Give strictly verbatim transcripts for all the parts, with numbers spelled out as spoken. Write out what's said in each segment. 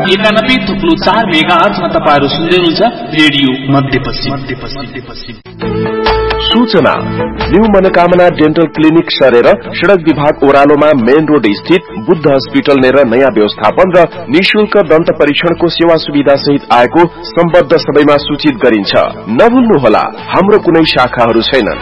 एकानब्बे थुप्लो चार मेगा हर्जमा तपाईहरु सुन्दै हुनुहुन्छ रेडियो मध्यपश्चिम। सूचना न्यू मनोकामना डेन्टल क्लिनिक सरेर सड़क विभाग ओह्रालोमा मेन रोड स्थित बुद्ध हस्पिटल नेर नयाँ व्यवस्थापन र निशुल्क दन्त परीक्षणको सेवा सुविधा सहित आएको सम्बद्ध सबैमा सूचित गरिन्छ। नभुल्नुहोला, हाम्रो कुनै शाखाहरू छैनन्।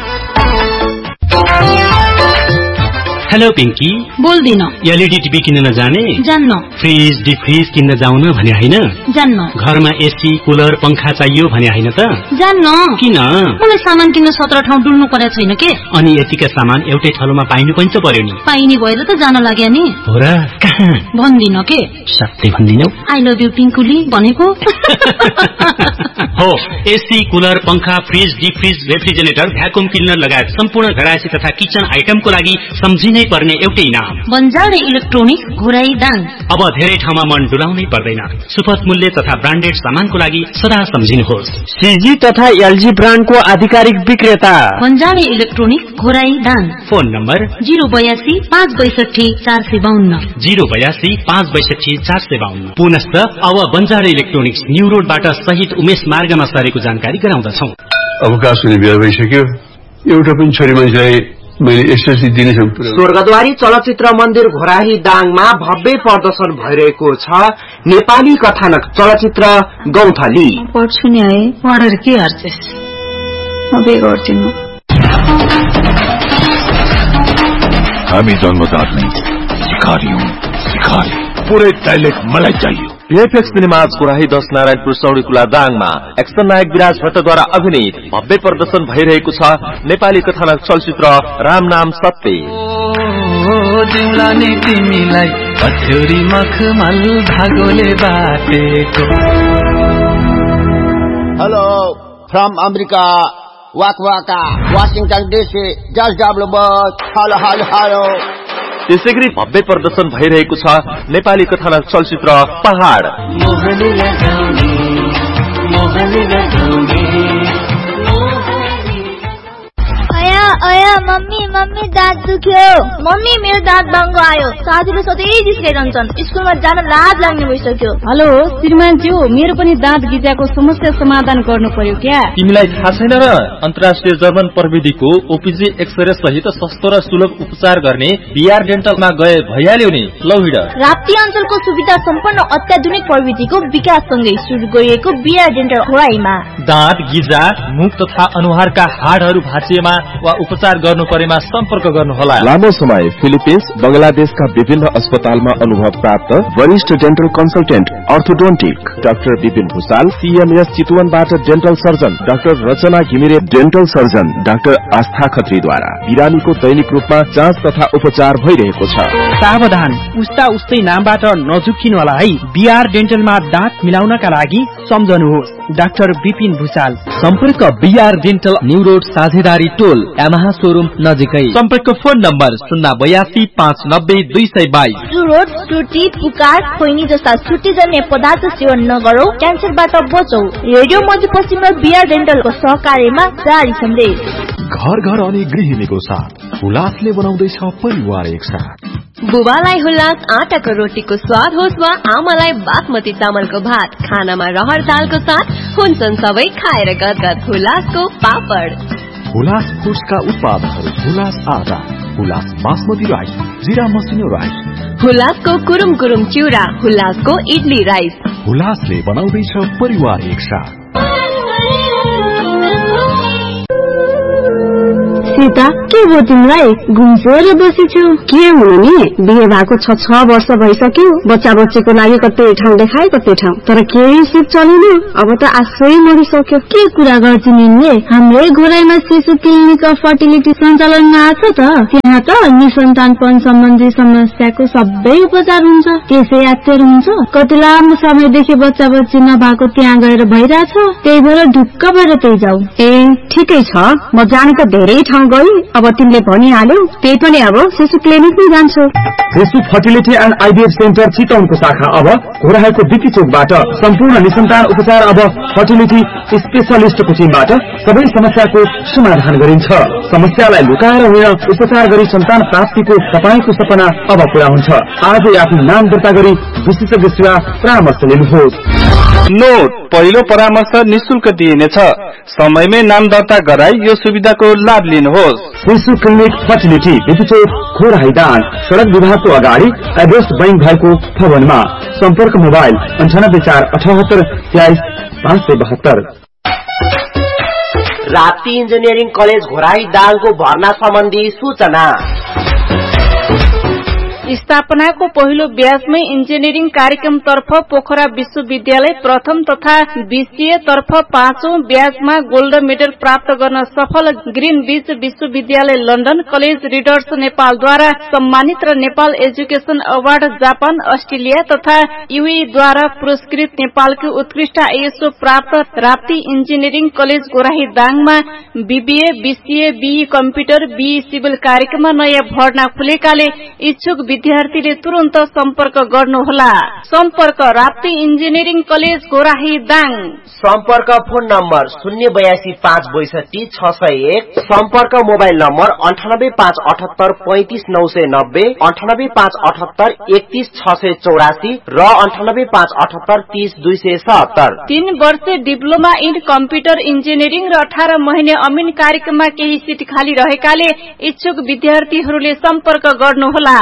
हेलो पिंकी, बोल्दिन। एलईडी टिभी किन्न जाने? जान्न। फ्रिज डिफ्रिज किन्न जाउन भने हैन? जान्न। घरमा एसी कुलर पंखा चाहियो भने हैन त? जान्न। किन? मलाई सामान किन्न सत्र ठाउँ डुल्नु पर्या छैन के? अनि यतिका सामान एउटै ठाउँमा पाइनु पनि त पर्यो नि। पाइने भएर त जान लाग्या नि। हो र? कहाँ? भन्दिन के। सत्य भन्दिनौ? आई लभ यु पिंकुली भनेको। हो, एसी कुलर पंखा फ्रिज डिफ्रिज रेफ्रिजरेटर भ्याकुम क्लिनर लगायत सम्पूर्ण घरायसी तथा किचन आइटमको लागि सम्झिनै पर्ने एउटै नाम बन्जारे इलेक्ट्रोनिक्स घोराई दाङ। अब धेरै ठाउँमा मन डुलाउनै पर्दैन। सुपथ मूल्य तथा ब्रान्डेड सामानको लागि सदा सम्झिनुहोस्। सीजी तथा एलजी ब्रान्डको आधिकारिक विक्रेता बन्जारे electronics Ghorahi Dang. Phone number zero बयासी पाँच बैसठी चार सय बाहन्न जीरो बयासी पाँच बैसठी चार सय बाहन्न। पुनश्च अब बन्जारे इलेक्ट्रोनिक्स न्यू रोडबाट सहित उमेश मार्गमा सरेको जानकारी गराउँदछौ। अवकाश हुने बेला भइसक्यो। एउटा पनि छोरी मान्छेलाई मैले एसएससी दिने छु। स्वर्गद्वारी चलचित्र मन्दिर घोराही दाङमा भव्य प्रदर्शन भइरहेको छ। नेपाली कथानक चलचित्र गौथली। पढ्छु नि है, पढेर के गर्छस्? म बे गर्दिनु। हामी जन्मजात नै सिकारी हौं, सिकारी। पुरै डाइलेक्ट मलाई चाहियो। भिएफएक्स सिनेमाज घोराही दस नारायणपुर सौडीकुला दाङमा एक्सन नायक विराज भट्टद्वारा अभिनीत भव्य प्रदर्शन भइरहेको छ नेपाली कथानक चलचित्र राम नाम सत्य। Hello from America वाकवाका Washington DC just W bus. Hello hello hello. त्यसैगरी भव्य प्रदर्शन भइरहेको छ नेपाली कथानक चलचित्र पहाड। अया अया मम्मी मम्मी दाँत दुख्यो। मम्मी मेरो दाँत बाङ्गो आयो। साथीले सधैँ जिस्काइरहन्छन्। स्कुलमा जान लाज लाग्ने भइसक्यो। हेलो श्रीमानज्यू, मेरो पनि दाँत गिजाको समस्या समाधान गर्नु पर्यो क्या? तिमीलाई थाहा छैन र? अन्तर्राष्ट्रिय जर्मन प्रविधिको ओपीजी एक्सरे सहित सस्तो र सुलभ उपचार गर्ने बीआर डेन्टलमा गए भइहाल्यो नि। लौ हिँड। राप्ती अञ्चलको सुविधा सम्पन्न अत्याधुनिक प्रविधिको विकाससँगै सुरु गरिएको बीआर डेन्टल घोराईमा दाँत गिजा मुख तथा अनुहारका हाडहरू भाँचिएमा वा उपचार गर्नु परेमा सम्पर्क गर्नुहोला। लामो समय फिलिपिन्स बंगलादेशका विभिन्न अस्पतालमा अनुभव प्राप्त वरिष्ठ dental consultant orthodontic doctor Vipin Bhusal, CMS चितवनबाट dental surgeon doctor रचना घिमिरे, डेन्टल सर्जन डाक्टर आस्था खत्रीद्वारा बिरामीको दैनिक रूपमा जाँच तथा उपचार भइरहेको छ। सावधान, उस्ता उस्तै नामबाट नझुक्किनु होला है। बीआर डेन्टलमा दाँत मिलाउनका लागि सम्झनुहोस् डाक्टर विपिन भूषाल। सम्पर्क बीआर डेन्टल न्यू रोड साझेदारी टोल यामाहा शोरूम नजिकै। सम्पर्क फोन नम्बर शून्य बयासी पाँच नब्बे दुई सय बाइस। चुरोट, चुटी, पुकार, खोइनी जस्ता छुट्टीजन्य पदार्थ सेवन नगरौ, क्यान्सरबाट बचौ। रेडियो मध्यपश्चिम र बीआर डेन्टलको सहकार्यमा जारी सन्देश। घर घर अनि गृहिणीको साथ हुलासले बनाउँदैछ परिवार एक साथ। बुबालाई हुलास आटाको रोटीको स्वाद होस् वा आमालाई बासमती चामलको भात, खानामा रहर दालको साथ हुन्छन् सबै खाएर गदगद हुलासको पापड। हुलास फुड्सका उत्पादनहरू हुलास आटा, हुलास बासमती राइस, जिरा मसिनो राइस, हुलासको कुरुम कुरुम चिउरा, हुलासको इडली राइस। हुलासले बनाउँदैछ परिवार एक साथ। सीता, के भयो तिमीलाई? घुम्सोर बसी छौ? के हुनु नि, बिहे भएको छ छ वर्ष भइसक्यो। बच्चा बच्चीको लागि कतै ठाउँ देखाए कतै ठाउँ, तर केही सिप चलेन। अब त आशै मरिसक्यो। के कुरा गर्छ निन्ने? हाम्रै घोराईमा शिशु क्लिनिक अफ फर्टिलिटी सञ्चालनमा आछ त। त्यहाँ त निसन्तानपन सम्बन्धी समस्याको सबै उपचार हुन्छ। त्यसै यात्तर हुन्छ। कति लामो समयदेखि बच्चा बच्ची नभएको त्यहाँ गएर भइरहेछ। त्यही भएर ढुक्क भएर त्यही जाऊ। ए ठिकै छ, म जाने त धेरै ठाउँ गई अब तिमीले भनिहाल्यौ त्यही पनि अब शिशु क्लिनिकमै जान्छौ। शिशु फर्टिलिटी एन्ड आइभीएफ सेन्टर चितवनको शाखा अब घोराहाको बिपी चोकबाट सम्पूर्ण निसन्तान उपचार अब फर्टिलिटी स्पेशलिस्टको टिमबाट सबै समस्याको समाधान गरिन्छ। समस्यालाई लुकाएर होइन उपचार गरी सन्तान प्राप्तिको तपाईको सपना अब पूरा हुन्छ। आजै आफ्नो नाम दर्ता गरी विशेषज्ञ सेवा परामर्श लिनुहोस्। नोट पहिलो परामर्श निशुल्क दिइनेछ। समयमै नाम दर्ता गराई यो सुविधाको लाभ लिनुहोस्। शिशु क्लिनिक फर्टिलिटी बिपी खोराहाइदान सड़क विभागको अगाडि एभरेस्ट बैंक भएको भवनमा। सम्पर्क मोबाइल अन्ठानब्बे चार अठहत्तर तेइस पाँच सय बहत्तर। राप्ती इन्जिनियरिङ कलेज घोराही दाङको भर्ना सम्बन्धी सूचना। स्थापनाको पहिलो ब्याजमै इन्जिनियरिङ कार्यक्रम तर्फ पोखरा विश्वविद्यालय प्रथम तथा बीसीए तर्फ पाँचौं ब्याजमा गोल्ड मेडल प्राप्त गर्न सफल ग्रीन बीच विश्वविद्यालय लन्डन कलेज रिडर्स नेपालद्वारा सम्मानित र Nepal education award Japan Australia तथा यूएईद्वारा पुरस्कृत नेपालको उत्कृष्ट आईएसओ प्राप्त Rapti engineering college गोराही दाङमा BBA BCA be computer be civil कार्यक्रममा नयाँ भर्ना खुलेकाले इच्छुक विद्यार्थीले तुरन्त सम्पर्क गर्नुहोला। सम्पर्क राप्ती इन्जिनियरिङ कलेज गोराही दाङ। सम्पर्क फोन नम्बर शून्य बयासी पाँच बैसठी छ सय एक। सम्पर्क मोबाइल नम्बर अन्ठानब्बे पाँच अठहत्तर पैंतिस नौ सय नब्बे अन्ठानब्बे पाँच अठहत्तर एकतीस छ सय चौरासी र अन्ठानब्बे पाँच अठहत्तर तीस दुई सय सत्तर। तीन वर्ष डिप्लोमा इन कम्प्युटर इन्जिनियरिङ र अठार महिने अमिन कार्यक्रममा केही सिट खाली रहेकाले इच्छुक विद्यार्थीहरूले सम्पर्क गर्नुहोला।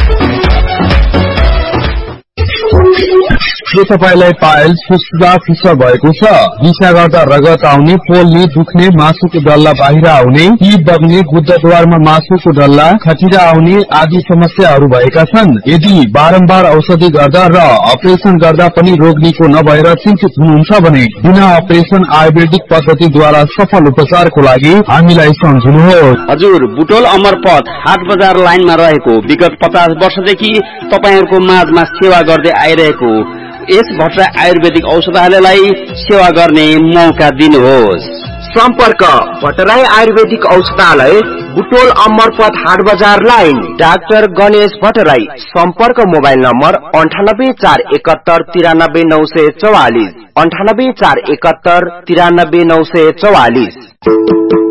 के तपाईलाई पाइल्स फुस्फुसा फिसर भएको छ? दिशा गर्दा रगत आउने, पोल्ने, दुख्ने, मासुको डल्ला बाहिर आउने, पी बग्ने, गुद्दाद्वारमा मासुको डल्ला, खटिरा आउने आदि समस्याहरू भएका छन्? यदि बारम्बार औषधि गर्दा र अपरेशन गर्दा पनि रोग निको नभएर चिन्तित हुनुहुन्छ भने बिना अपरेशन आयुर्वेदिक पद्धतिद्वारा सफल उपचारको लागि हामीलाई सम्झिनुहोस्। हजुर, बुटोल अमरपथ हाट बजार लाइनमा रहेको विगत पचास वर्षदेखि तपाईहरूको माझमा सेवा गर्दै आइरहेको यस भट्टराई आयुर्वेदिक औषधालयलाई सेवा गर्ने मौका दिनुहोस्। सम्पर्क भट्टराई आयुर्वेदिक औषधालय बुटोल अमरपथ हाट बजार लाइन डाक्टर गणेश भट्टराई। सम्पर्क मोबाइल नम्बर अन्ठानब्बे चार एकहत्तर तिरानब्बे नौ सय चौवालिस अन्ठानब्बे चार एकहत्तर तिरानब्बे नौ सय चौवालिस।